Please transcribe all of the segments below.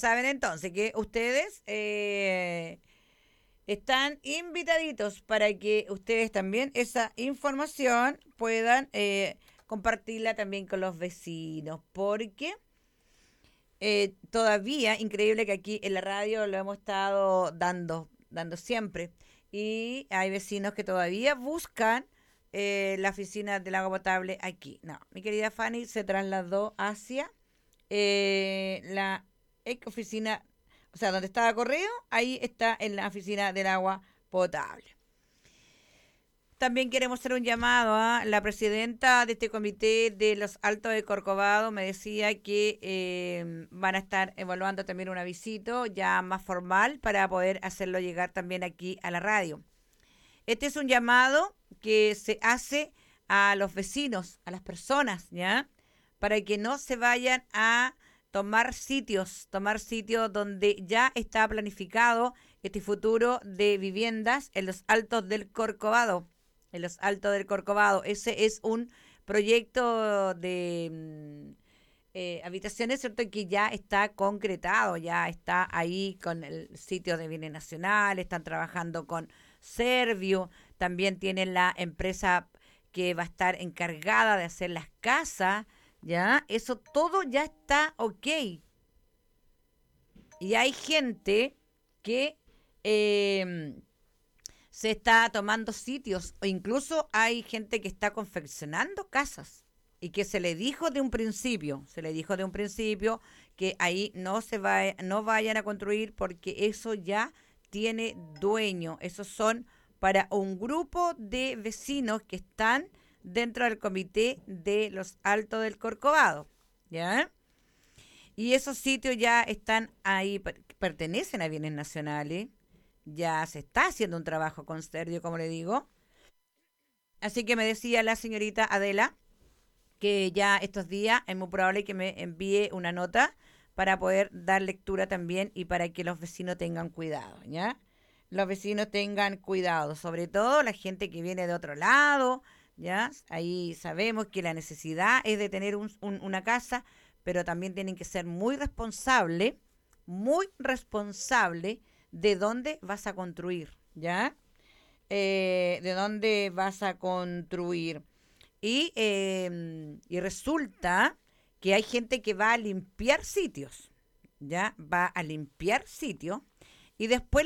Saben entonces que ustedes están invitaditos para que ustedes también esa información puedan compartirla también con los vecinos, porque todavía, increíble que aquí en la radio lo hemos estado dando siempre, y hay vecinos que todavía buscan la oficina del agua potable aquí. No, mi querida Fanny se trasladó hacia la oficina, o sea, donde estaba correo, ahí está en la oficina del agua potable. También queremos hacer un llamado a la presidenta de este comité de los Altos de Corcovado. Me decía que van a estar evaluando también una visita ya más formal para poder hacerlo llegar también aquí a la radio. Este es un llamado que se hace a los vecinos, a las personas, ¿ya? Para que no se vayan a tomar sitios donde ya está planificado este futuro de viviendas en los Altos del Corcovado. En los Altos del Corcovado. Ese es un proyecto de habitaciones, ¿cierto? Que ya está concretado, ya está ahí con el sitio de bienes nacionales, están trabajando con Servio, también tienen la empresa que va a estar encargada de hacer las casas, ¿ya? Eso todo ya está ok. Y hay gente que se está tomando sitios, o incluso hay gente que está confeccionando casas y que se le dijo de un principio que ahí no vayan a construir porque eso ya tiene dueño. Esos son para un grupo de vecinos que están dentro del comité de los Altos del Corcovado, ¿ya? Y esos sitios ya están ahí, pertenecen a bienes nacionales, ya se está haciendo un trabajo con Sergio, como le digo. Así que me decía la señorita Adela que ya estos días es muy probable que me envíe una nota para poder dar lectura también y para que los vecinos tengan cuidado, ¿ya? Los vecinos tengan cuidado, sobre todo la gente que viene de otro lado, ¿ya? Ahí sabemos que la necesidad es de tener una casa, pero también tienen que ser muy responsable de dónde vas a construir, ¿ya? De dónde vas a construir. Y resulta que hay gente que va a limpiar sitios, ¿ya? Va a limpiar sitios y después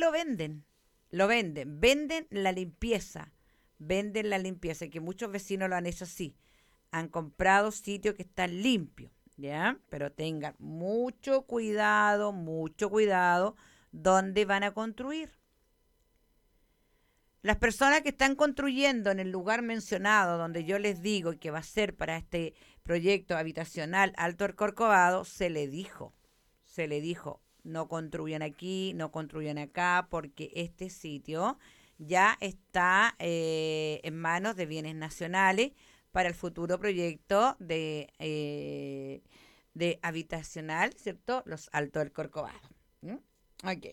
venden la limpieza, que muchos vecinos lo han hecho así, han comprado sitios que están limpios, ¿ya? Pero tengan mucho cuidado dónde van a construir. Las personas que están construyendo en el lugar mencionado, donde yo les digo que va a ser para este proyecto habitacional Alto el Corcovado, se le dijo, no construyan aquí, no construyan acá, porque este sitio ya está en manos de bienes nacionales para el futuro proyecto de habitacional, ¿cierto? Los Altos del Corcovado. ¿Mm? Ok,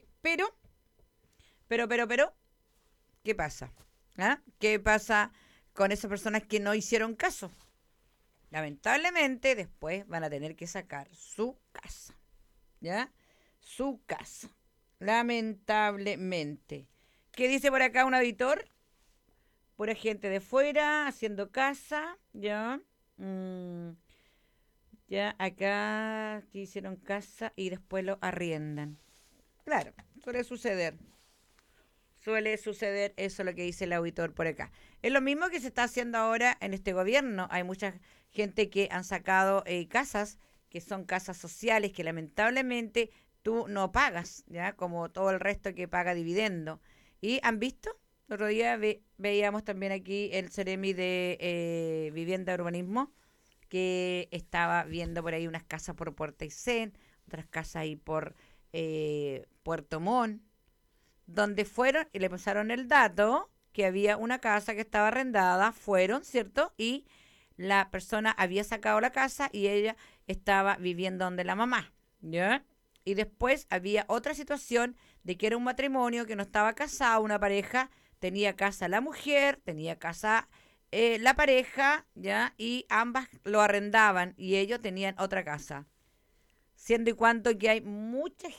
pero, ¿qué pasa? ¿Ah? ¿Qué pasa con esas personas que no hicieron caso? Lamentablemente después van a tener que sacar su casa, ¿ya? Su casa. Lamentablemente. ¿Qué dice por acá un auditor? Pura gente de fuera haciendo casa, ¿ya? Mm, ya acá que hicieron casa y después lo arriendan. Claro, suele suceder. Suele suceder eso lo que dice el auditor por acá. Es lo mismo que se está haciendo ahora en este gobierno. Hay mucha gente que han sacado casas, que son casas sociales, que lamentablemente tú no pagas, ¿ya? Como todo el resto que paga dividendo. ¿Y han visto? El otro día veíamos también aquí el Ceremi de Vivienda y Urbanismo, que estaba viendo por ahí unas casas por Puerto Aysén, otras casas ahí por Puerto Montt, donde fueron y le pasaron el dato que había una casa que estaba arrendada, fueron, ¿cierto? Y la persona había sacado la casa y ella estaba viviendo donde la mamá, ¿ya? Y después había otra situación de que era un matrimonio que no estaba casado, una pareja, tenía casa la mujer, tenía casa la pareja, ¿ya? Y ambas lo arrendaban y ellos tenían otra casa. Siendo y cuando que hay mucha